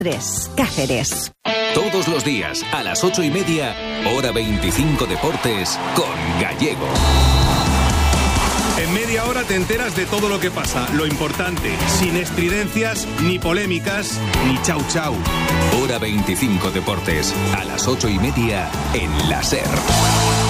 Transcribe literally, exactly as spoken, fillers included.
tres, Cáceres. Todos los días, a las ocho y media, hora veinticinco Deportes, con Gallego. En media hora te enteras de todo lo que pasa, lo importante, sin estridencias, ni polémicas, ni chau chau. Hora veinticinco Deportes, a las ocho y media, en la SER.